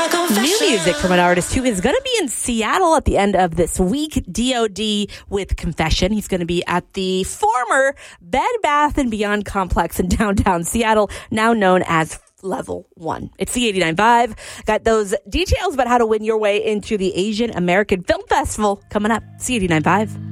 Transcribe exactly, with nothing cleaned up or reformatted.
New music from an artist who is going to be in Seattle at the end of this week. D O D with Confession. He's going to be at the former Bed Bath and Beyond complex in downtown Seattle, now known as Level One. It's C eighty-nine point five. Got those details about how to win your way into the Asian American Film Festival coming up. C eighty-nine point five.